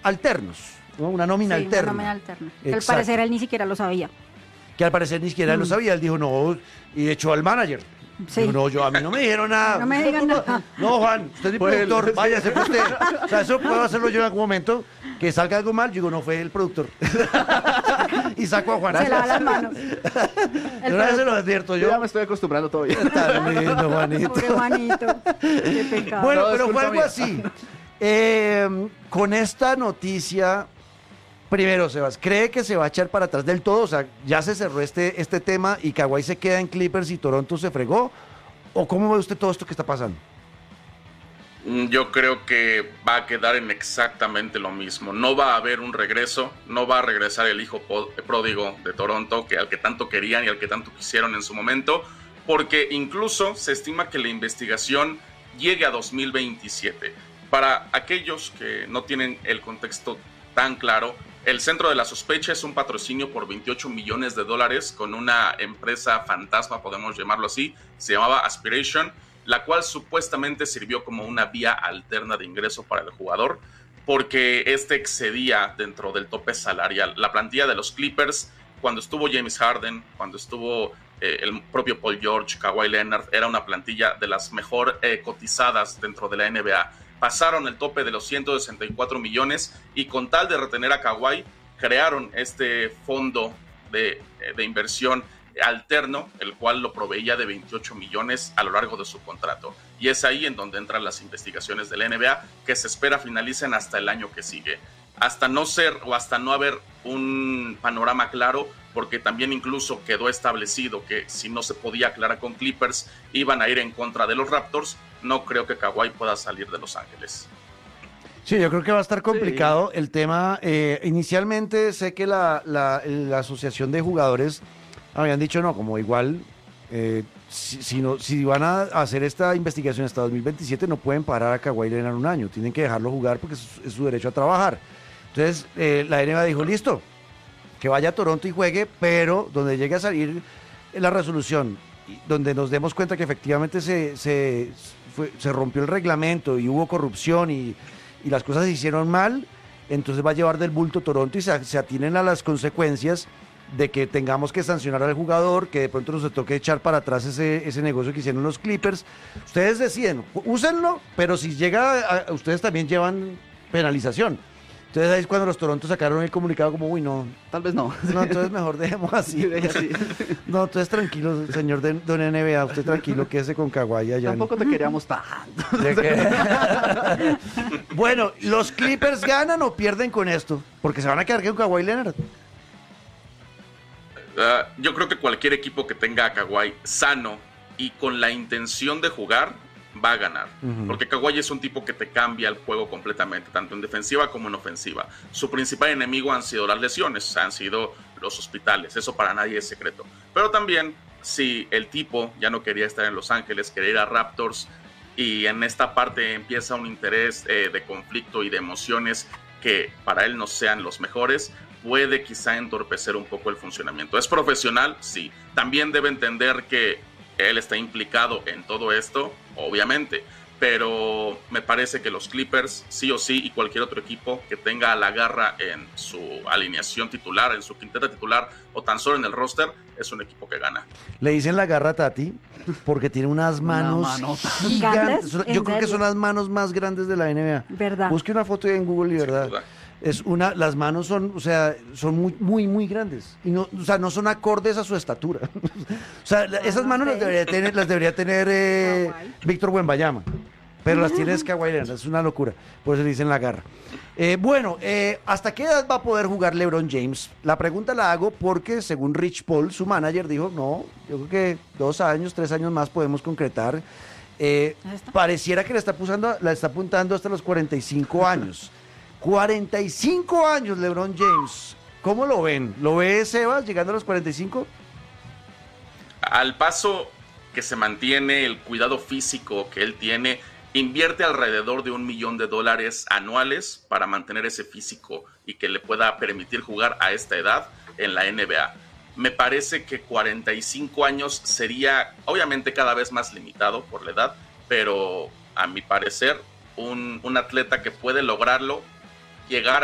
alternos, ¿no? Una nómina Sí, alterna. una nómina alterna. Que al Exacto. parecer él ni siquiera lo sabía. Que al parecer ni siquiera lo sabía. Él dijo, no, y echó al manager. Sí. Dijo, no, a mí no me dijeron nada. No me digan nada. No, Juan, usted es mi Pues, productor, sí. váyase por usted. O sea, eso puedo hacerlo yo en algún momento, que salga algo mal, yo digo, no, fue el productor. Y saco a Juan. Se lava las manos. Yo una vez se lo advierto Yo yo. ya me estoy acostumbrando todavía. Está lindo, Juanito. Pobre Juanito. Qué pecado. Bueno, No, pero es fue culpa algo mía. así. Con esta noticia, primero, Sebas, ¿cree que se va a echar para atrás del todo? O sea, ya se cerró este tema y Kawhi se queda en Clippers y Toronto se fregó. ¿O cómo ve usted todo esto que está pasando? Yo creo que va a quedar en exactamente lo mismo. No va a haber un regreso, no va a regresar el hijo pródigo de Toronto, al que tanto querían y al que tanto quisieron en su momento, porque incluso se estima que la investigación llegue a 2027. Para aquellos que no tienen el contexto tan claro, el centro de la sospecha es un patrocinio por $28 millones con una empresa fantasma, podemos llamarlo así, se llamaba Aspiration, la cual supuestamente sirvió como una vía alterna de ingreso para el jugador, porque este excedía dentro del tope salarial. La plantilla de los Clippers, cuando estuvo James Harden, cuando estuvo el propio Paul George, Kawhi Leonard, era una plantilla de las mejor cotizadas dentro de la NBA. Pasaron el tope de los 164 millones y con tal de retener a Kawhi, crearon este fondo de inversión alterno, el cual lo proveía de 28 millones a lo largo de su contrato. Y es ahí en donde entran las investigaciones de la NBA, que se espera finalicen hasta el año que sigue. Hasta no ser o hasta no haber un panorama claro, porque también incluso quedó establecido que si no se podía aclarar con Clippers, iban a ir en contra de los Raptors. No creo que Kawhi pueda salir de Los Ángeles. Sí, yo creo que va a estar complicado el tema. Inicialmente sé que la asociación de jugadores habían dicho no, como igual si van a hacer esta investigación hasta 2027 no pueden parar a Kawhi Leonard un año, tienen que dejarlo jugar porque es su derecho a trabajar. Entonces la NBA dijo, listo, que vaya a Toronto y juegue, pero donde llegue a salir la resolución, donde nos demos cuenta que efectivamente se rompió el reglamento y hubo corrupción y las cosas se hicieron mal, entonces va a llevar del bulto Toronto y se atienen a las consecuencias de que tengamos que sancionar al jugador, que de pronto nos toque echar para atrás ese negocio que hicieron los Clippers. Ustedes deciden, úsenlo, pero si llega, ustedes también llevan penalización. Entonces ahí es cuando los Toronto sacaron el comunicado como, uy, no. Tal vez no. No, entonces mejor dejemos así. Sí, deje así. No, entonces tranquilo, señor don NBA, usted tranquilo, quédese con Kawhi allá. Tampoco te queríamos tanto. ¿De qué? Bueno, ¿los Clippers ganan o pierden con esto? Porque se van a quedar con Kawhi Leonard. Yo creo que cualquier equipo que tenga a Kawhi sano y con la intención de jugar va a ganar, porque Kawhi es un tipo que te cambia el juego completamente, tanto en defensiva como en ofensiva. Su principal enemigo han sido las lesiones, han sido los hospitales, eso para nadie es secreto. Pero también, si el tipo ya no quería estar en Los Ángeles, quería ir a Raptors, y en esta parte empieza un interés de conflicto y de emociones que para él no sean los mejores, puede quizá entorpecer un poco el funcionamiento. ¿Es profesional? Sí. También debe entender que él está implicado en todo esto, obviamente, pero me parece que los Clippers, sí o sí, y cualquier otro equipo que tenga la garra en su alineación titular, en su quinteta titular, o tan solo en el roster, es un equipo que gana. Le dicen la garra a Tati porque tiene unas manos gigantes. ¿Grandes? Yo creo que son las manos más grandes de la NBA. ¿Verdad? Busque una foto en Google y verdad. Las manos son, o sea, son muy, muy, muy grandes. Y no, o sea, no son acordes a su estatura. O sea, esas manos las debería tener Víctor Wembanyama. Pero las tiene Kawhi Leonard, es una locura. Por eso le dicen la garra. Bueno, ¿hasta qué edad va a poder jugar LeBron James? La pregunta la hago porque, según Rich Paul, su manager, dijo, no, yo creo que 2 años, 3 años más podemos concretar. Pareciera que le está apuntando hasta los 45 años. 45 años LeBron James. ¿Cómo lo ven? ¿Lo ve Sebas llegando a los 45? Al paso que se mantiene, el cuidado físico que él tiene, invierte alrededor de $1 millón anuales para mantener ese físico y que le pueda permitir jugar a esta edad en la NBA. Me parece que 45 años sería obviamente cada vez más limitado por la edad, pero a mi parecer un atleta que puede lograrlo, llegar